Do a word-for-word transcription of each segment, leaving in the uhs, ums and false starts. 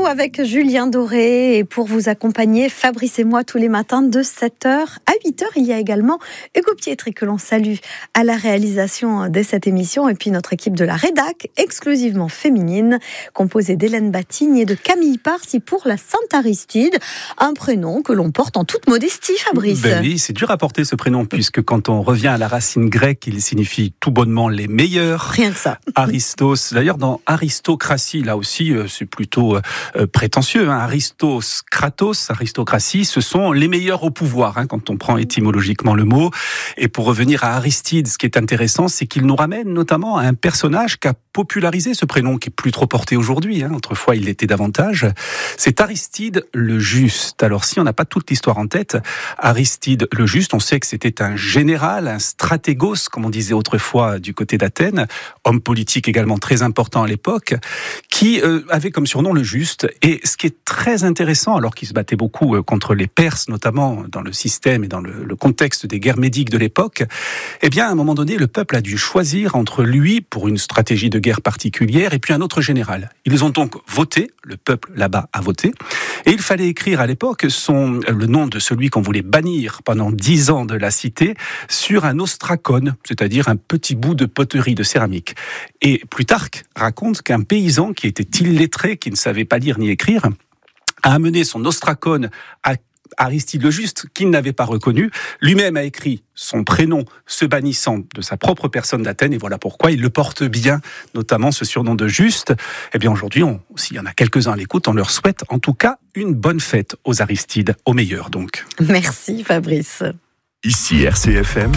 L'info avec Julien Doré et pour vous accompagner, Fabrice et moi tous les matins de sept heures à huit heures. Il y a également Hugo Pietri que l'on salue à la réalisation de cette émission et puis notre équipe de la rédac exclusivement féminine composée d'Hélène Batigne et de Camille Parsi pour la Sainte Aristide, un prénom que l'on porte en toute modestie, Fabrice. Ben oui, c'est dur à porter ce prénom puisque quand on revient à la racine grecque, il signifie tout bonnement les meilleurs. Rien que ça. Aristos, d'ailleurs dans aristocratie, là aussi c'est plutôt euh, prétentieux. Hein. Aristos, Kratos, aristocratie, ce sont les meilleurs au pouvoir, hein, quand on prend étymologiquement le mot. Et pour revenir à Aristide, ce qui est intéressant, c'est qu'il nous ramène notamment à un personnage qui a popularisé ce prénom, qui est plus trop porté aujourd'hui. Hein. Autrefois, il l'était davantage. C'est Aristide le Juste. Alors, si on n'a pas toute l'histoire en tête, Aristide le Juste, on sait que c'était un général, un stratégos, comme on disait autrefois du côté d'Athènes, homme politique également très important à l'époque, qui euh, avait comme surnom le Juste. Et ce qui est très intéressant, alors qu'il se battait beaucoup contre les Perses, notamment dans le système et dans le, le contexte des guerres médiques de l'époque, eh bien, à un moment donné, le peuple a dû choisir entre lui, pour une stratégie de guerre particulière, et puis un autre général. Ils ont donc voté, le peuple là-bas a voté, et il fallait écrire à l'époque son, le nom de celui qu'on voulait bannir pendant dix ans de la cité sur un ostracone, c'est-à-dire un petit bout de poterie de céramique. Et Plutarque raconte qu'un paysan qui était illettré, qui ne savait pas lire ni écrire, a amené son ostracone à Aristide le Juste, qu'il n'avait pas reconnu. Lui-même a écrit son prénom, se bannissant de sa propre personne d'Athènes, et voilà pourquoi il le porte bien, notamment ce surnom de Juste. Eh bien aujourd'hui, on, s'il y en a quelques-uns à l'écoute, on leur souhaite en tout cas une bonne fête aux Aristides, aux meilleurs donc. Merci Fabrice. Ici R C F M,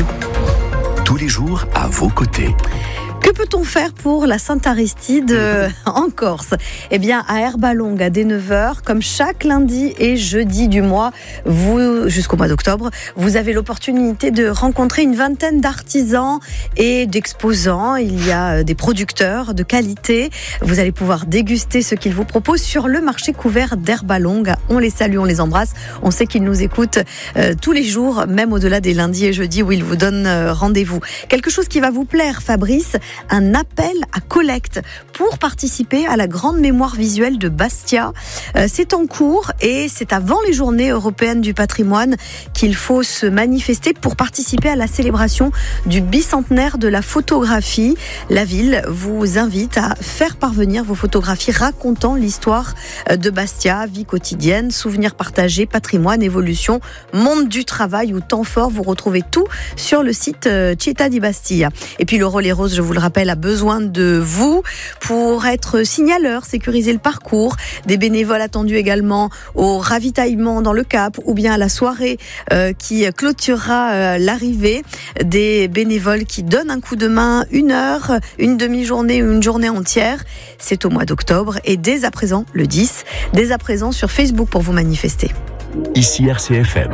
tous les jours à vos côtés. Que peut-on faire pour la Sainte Aristide euh, en Corse ? Eh bien, à Herbalonga, dès neuf heures, comme chaque lundi et jeudi du mois, vous, jusqu'au mois d'octobre, vous avez l'opportunité de rencontrer une vingtaine d'artisans et d'exposants. Il y a des producteurs de qualité. Vous allez pouvoir déguster ce qu'ils vous proposent sur le marché couvert d'Herbalonga. On les salue, on les embrasse. On sait qu'ils nous écoutent euh, tous les jours, même au-delà des lundis et jeudis où ils vous donnent euh, rendez-vous. Quelque chose qui va vous plaire, Fabrice, un appel à collecte pour participer à la grande mémoire visuelle de Bastia. Euh, c'est en cours et c'est avant les journées européennes du patrimoine qu'il faut se manifester pour participer à la célébration du bicentenaire de la photographie. La ville vous invite à faire parvenir vos photographies racontant l'histoire de Bastia, vie quotidienne, souvenirs partagés, patrimoine, évolution, monde du travail ou temps fort. Vous retrouvez tout sur le site Città di Bastia. Et puis le Relais Rose, je vous le rappelle, a besoin de vous pour être signaleur, sécuriser le parcours. Des bénévoles attendus également au ravitaillement dans le Cap ou bien à la soirée euh, qui clôturera euh, l'arrivée. Des bénévoles qui donnent un coup de main, une heure, une demi-journée ou une journée entière. C'est au mois d'octobre et dès à présent, le dix, dès à présent sur Facebook pour vous manifester. Ici R C F M.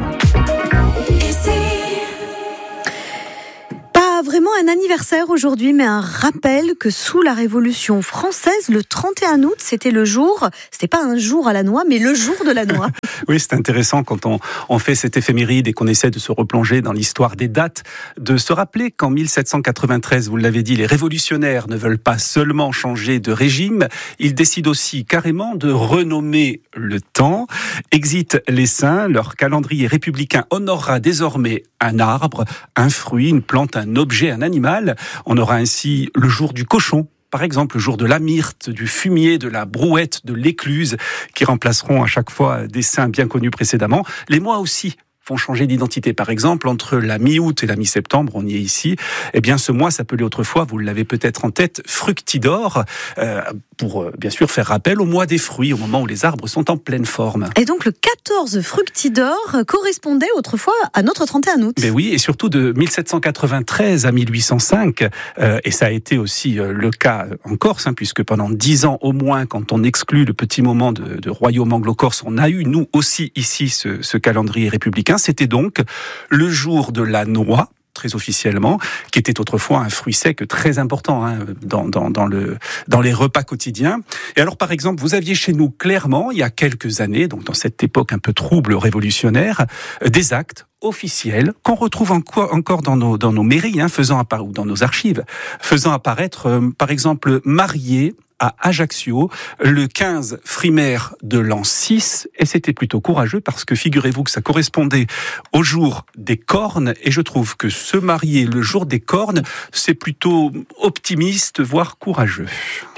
Vraiment un anniversaire aujourd'hui, mais un rappel que sous la Révolution française, le trente et un août, c'était le jour, c'était pas un jour à la noix, mais le jour de la noix. Oui, c'est intéressant quand on, on fait cette éphéméride et qu'on essaie de se replonger dans l'histoire des dates, de se rappeler qu'en mille sept cent quatre-vingt-treize, vous l'avez dit, les révolutionnaires ne veulent pas seulement changer de régime, ils décident aussi carrément de renommer le temps. Exit les saints, leur calendrier républicain honorera désormais un arbre, un fruit, une plante, un objet, un animal. On aura ainsi le jour du cochon, par exemple le jour de la myrte, du fumier, de la brouette, de l'écluse, qui remplaceront à chaque fois des saints bien connus précédemment. Les mois aussi vont changer d'identité. Par exemple, entre la mi-août et la mi-septembre, on y est ici, eh bien ce mois s'appelait autrefois, vous l'avez peut-être en tête, Fructidor, euh, pour euh, bien sûr faire rappel au mois des fruits, au moment où les arbres sont en pleine forme. Et donc le quatorze Fructidor correspondait autrefois à notre trente et un août. Mais oui, et surtout de mille sept cent quatre-vingt-treize à mille huit cent cinq, euh, et ça a été aussi euh, le cas en Corse, hein, puisque pendant dix ans au moins, quand on exclut le petit moment de, de royaume anglo-corse, on a eu nous aussi ici ce, ce calendrier républicain. C'était donc le jour de la noix, très officiellement, qui était autrefois un fruit sec très important hein, dans, dans, dans, le, dans les repas quotidiens. Et alors, par exemple, vous aviez chez nous clairement, il y a quelques années, donc dans cette époque un peu trouble révolutionnaire, des actes officiels qu'on retrouve encore, encore dans nos, dans nos mairies, hein, faisant appara- ou dans nos archives, faisant apparaître, euh, par exemple, marié à Ajaccio, le quinze Frimaire de l'an six, et c'était plutôt courageux parce que figurez-vous que ça correspondait au jour des cornes, et je trouve que se marier le jour des cornes, c'est plutôt optimiste, voire courageux.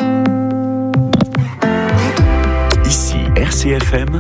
Ici R C F M.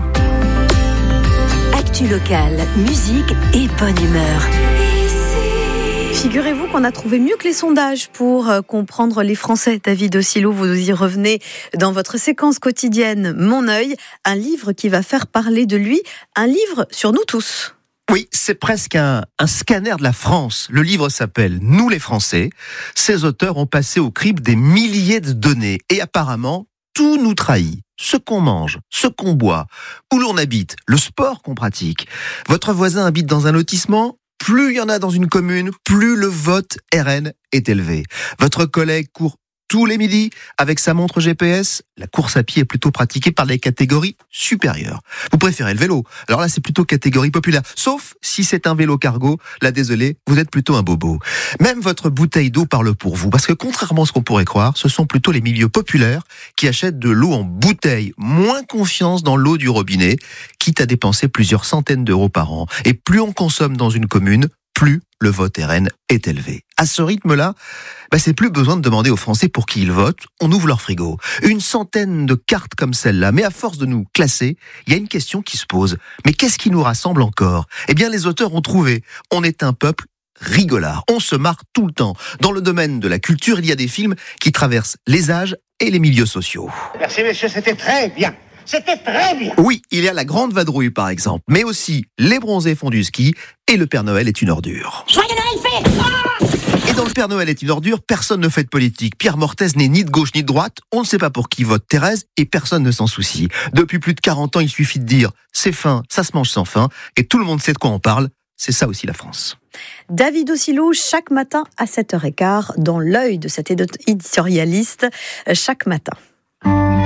Actu locale, musique et bonne humeur. Figurez-vous qu'on a trouvé mieux que les sondages pour comprendre les Français. David Ossilo, vous y revenez dans votre séquence quotidienne Mon œil, un livre qui va faire parler de lui, un livre sur nous tous. Oui, c'est presque un, un scanner de la France. Le livre s'appelle « Nous les Français ». Ces auteurs ont passé au crible des milliers de données et apparemment, tout nous trahit. Ce qu'on mange, ce qu'on boit, où l'on habite, le sport qu'on pratique. Votre voisin habite dans un lotissement ? Plus il y en a dans une commune, plus le vote R N est élevé. Votre collègue court tous les midis avec sa montre G P S. La course à pied est plutôt pratiquée par les catégories supérieures. Vous préférez le vélo. Alors là, c'est plutôt catégorie populaire. Sauf si c'est un vélo cargo. Là, désolé, vous êtes plutôt un bobo. Même votre bouteille d'eau parle pour vous. Parce que contrairement à ce qu'on pourrait croire, ce sont plutôt les milieux populaires qui achètent de l'eau en bouteille. Moins confiance dans l'eau du robinet, quitte à dépenser plusieurs centaines d'euros par an. Et plus on consomme dans une commune, plus le vote R N est élevé. À ce rythme-là, bah c'est plus besoin de demander aux Français pour qui ils votent, on ouvre leur frigo. Une centaine de cartes comme celle-là, mais à force de nous classer, il y a une question qui se pose. Mais qu'est-ce qui nous rassemble encore ? Eh bien, les auteurs ont trouvé. On est un peuple rigolard. On se marre tout le temps. Dans le domaine de la culture, il y a des films qui traversent les âges et les milieux sociaux. Merci messieurs, c'était très bien. C'était très bien. Oui, il y a la Grande Vadrouille par exemple, mais aussi Les Bronzés font du ski et Le Père Noël est une ordure. Joyeux Noël fait ah Et dans Le Père Noël est une ordure, personne ne fait de politique. Pierre Mortez n'est ni de gauche ni de droite, on ne sait pas pour qui vote Thérèse et personne ne s'en soucie. Depuis plus de quarante ans, il suffit de dire « c'est fin, ça se mange sans fin » et tout le monde sait de quoi on parle. C'est ça aussi la France. David Ossilo, chaque matin à sept heures quinze, dans l'œil de cet éditorialiste, chaque matin.